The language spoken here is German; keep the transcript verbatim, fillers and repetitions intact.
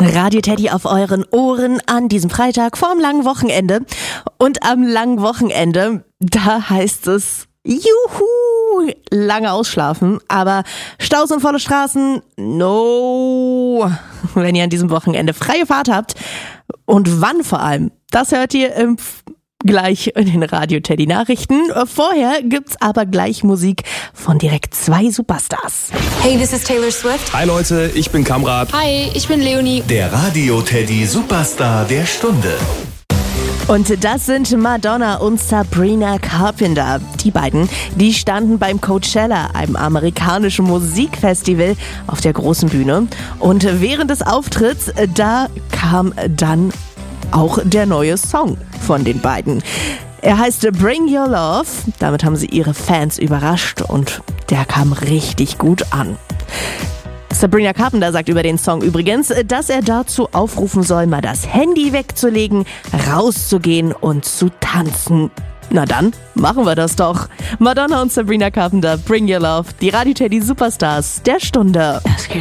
Radio Teddy auf euren Ohren an diesem Freitag vorm langen Wochenende. Und am langen Wochenende, da heißt es juhu, lange ausschlafen, aber Staus und volle Straßen, no. Wenn ihr an diesem Wochenende freie Fahrt habt und wann vor allem, das hört ihr im gleich in den Radio Teddy Nachrichten. Vorher gibt's aber gleich Musik von direkt zwei Superstars. Hey, this is Taylor Swift. Hi Leute, ich bin Kamrat. Hi, ich bin Leonie. Der Radio Teddy Superstar der Stunde. Und das sind Madonna und Sabrina Carpenter. Die beiden, die standen beim Coachella, einem amerikanischen Musikfestival, auf der großen Bühne. Und während des Auftritts, da kam dann auch der neue Song von den beiden. Er heißt Bring Your Love. Damit haben sie ihre Fans überrascht und der kam richtig gut an. Sabrina Carpenter sagt über den Song übrigens, dass er dazu aufrufen soll, mal das Handy wegzulegen, rauszugehen und zu tanzen. Na dann, machen wir das doch. Madonna und Sabrina Carpenter, Bring Your Love, die Radio Teddy Superstars der Stunde.